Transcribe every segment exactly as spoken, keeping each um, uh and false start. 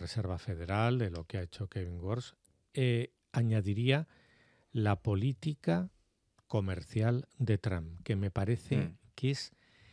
Reserva Federal, de lo que ha hecho Kevin Warsh, eh, añadiría la política comercial de Trump, que me parece mm. que es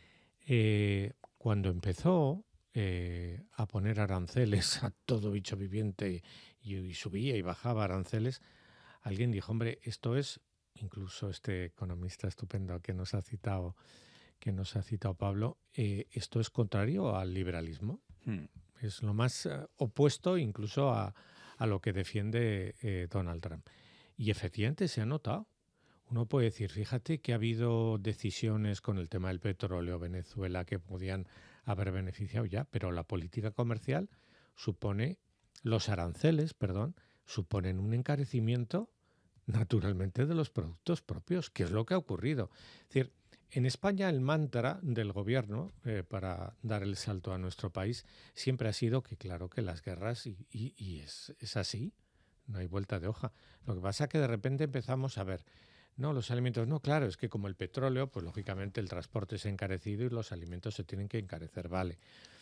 eh, cuando empezó eh, a poner aranceles a todo bicho viviente y, y subía y bajaba aranceles, alguien dijo, hombre, esto es, incluso este economista estupendo que nos ha citado, que nos ha citado Pablo, eh, esto es contrario al liberalismo. Mm. Es lo más uh, opuesto incluso a, a lo que defiende eh, Donald Trump. Y efectivamente se ha notado. Uno puede decir, fíjate que ha habido decisiones con el tema del petróleo, Venezuela, que podían haber beneficiado ya, pero la política comercial supone, los aranceles, perdón, suponen un encarecimiento naturalmente de los productos propios, que es lo que ha ocurrido. Es decir, en España el mantra del gobierno eh, para dar el salto a nuestro país siempre ha sido que claro que las guerras, y, y, y es, es así, no hay vuelta de hoja. Lo que pasa es que de repente empezamos a ver, no, los alimentos, no, claro, es que como el petróleo, pues lógicamente el transporte se ha encarecido y los alimentos se tienen que encarecer, vale.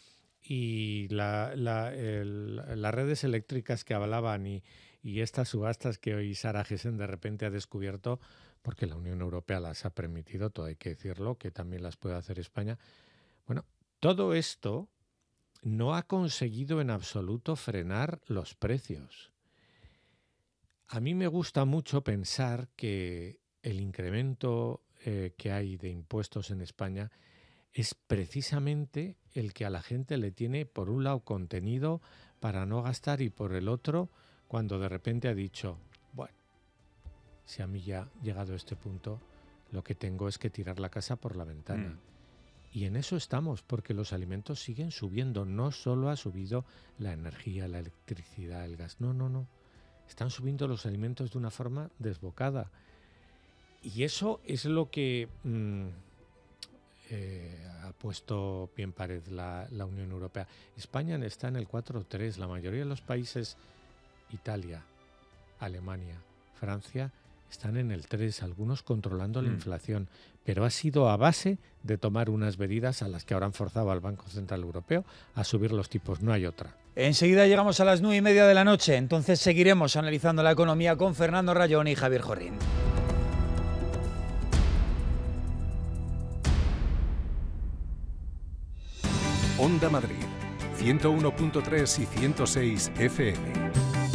Y la, la, el, las redes eléctricas que hablaban y, y estas subastas que hoy Sarah Gessen de repente ha descubierto, porque la Unión Europea las ha permitido, todo hay que decirlo, que también las puede hacer España. Bueno, todo esto no ha conseguido en absoluto frenar los precios. A mí me gusta mucho pensar que el incremento eh, que hay de impuestos en España es precisamente el que a la gente le tiene, por un lado, contenido para no gastar y por el otro, cuando de repente ha dicho, bueno, si a mí ya ha llegado a este punto, lo que tengo es que tirar la casa por la ventana. Mm. Y en eso estamos, porque los alimentos siguen subiendo. No solo ha subido la energía, la electricidad, el gas. No, no, no. Están subiendo los alimentos de una forma desbocada. Y eso es lo que mmm, eh, ha puesto pie en pared la, la Unión Europea. España está en el cuatro tres. La mayoría de los países, Italia, Alemania, Francia, están en el tres, algunos controlando mm. la inflación, pero ha sido a base de tomar unas medidas a las que ahora han forzado al Banco Central Europeo a subir los tipos, no hay otra. Enseguida llegamos a las nueve y media de la noche, entonces seguiremos analizando la economía con Fernando Rayón y Javier Jorrín. Onda Madrid, ciento uno punto tres y ciento seis F M.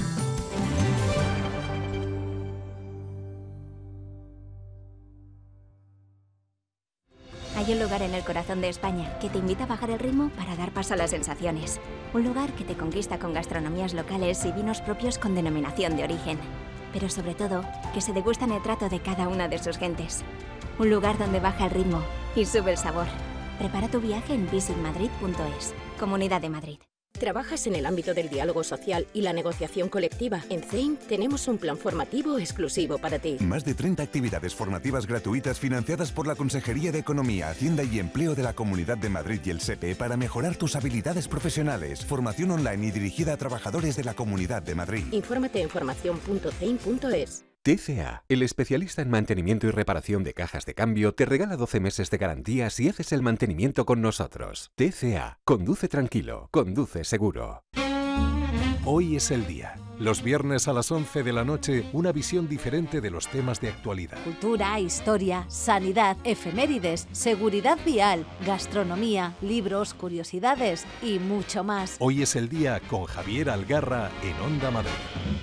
Hay un lugar en el corazón de España que te invita a bajar el ritmo para dar paso a las sensaciones. Un lugar que te conquista con gastronomías locales y vinos propios con denominación de origen. Pero sobre todo, que se degustan el trato de cada una de sus gentes. Un lugar donde baja el ritmo y sube el sabor. Prepara tu viaje en visit madrid punto es. Comunidad de Madrid. ¿Trabajas en el ámbito del diálogo social y la negociación colectiva? En C E I M tenemos un plan formativo exclusivo para ti. Más de treinta actividades formativas gratuitas financiadas por la Consejería de Economía, Hacienda y Empleo de la Comunidad de Madrid y el S E P E para mejorar tus habilidades profesionales. Formación online y dirigida a trabajadores de la Comunidad de Madrid. Infórmate en formación punto ceim punto es. T C A, el especialista en mantenimiento y reparación de cajas de cambio, te regala doce meses de garantía si haces el mantenimiento con nosotros. T C A, conduce tranquilo, conduce seguro. Hoy es el día. Los viernes a las once de la noche, una visión diferente de los temas de actualidad. Cultura, historia, sanidad, efemérides, seguridad vial, gastronomía, libros, curiosidades y mucho más. Hoy es el día con Javier Algarra en Onda Madrid.